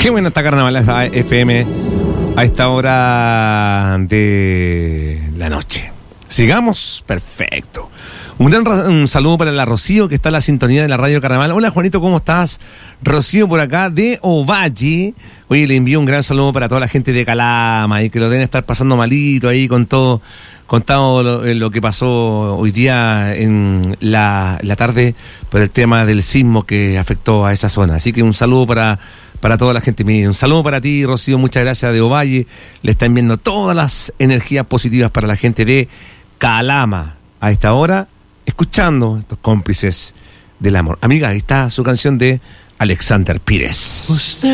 Qué buena esta Carnaval FM a esta hora de la noche. Sigamos, perfecto. Un saludo para la Rocío, que está en la sintonía de la Radio Carnaval. Hola, Juanito, ¿cómo estás? Rocío por acá de Ovalle. Oye, le envío un gran saludo para toda la gente de Calama y que lo deben estar pasando malito ahí con todo lo que pasó hoy día en la tarde por el tema del sismo que afectó a esa zona. Así que un saludo para toda la gente. Un saludo para ti, Rocío, muchas gracias, de Ovalle. Le están viendo todas las energías positivas para la gente de Calama a esta hora, escuchando estos cómplices del amor. Amiga, ahí está su canción de Alexander Pires.